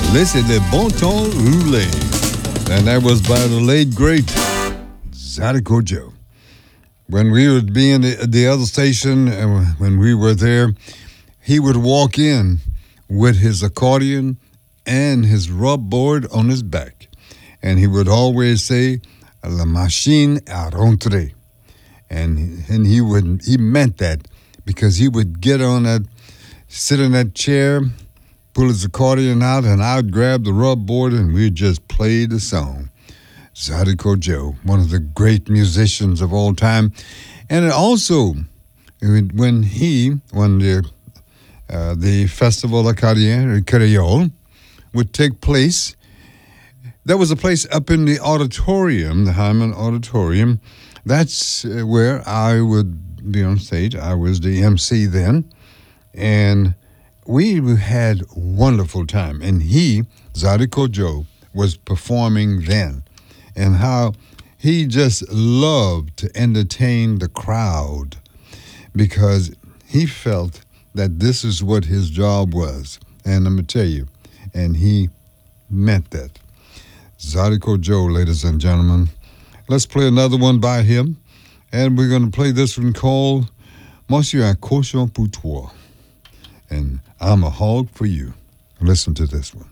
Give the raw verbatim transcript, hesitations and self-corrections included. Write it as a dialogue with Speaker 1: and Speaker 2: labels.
Speaker 1: Listen, the Bon Ton Roulé. And that was by the late, great Zydeco Joe. When we would be in the, the other station, uh, when we were there, he would walk in with his accordion and his rub board on his back. And he would always say, La machine à rentrer. And, and he would he meant that because he would get on that, sit in that chair, pull his accordion out, and I'd grab the rub board and we'd just play the song. Zydeco Joe, one of the great musicians of all time. And also, when he, when the, uh, the Festival Acadien Creole would take place, there was a place up in the auditorium, the Hyman Auditorium. That's where I would be on stage. I was the M C then. And we had wonderful time. And he, Zydeco Joe, was performing then. And how he just loved to entertain the crowd because he felt that this is what his job was. And I'm going to tell you, and he meant that. Zydeco Joe, ladies and gentlemen. Let's play another one by him. And we're going to play this one called Monsieur un cochon pour toi. And I'm a hog for you. Listen to this one.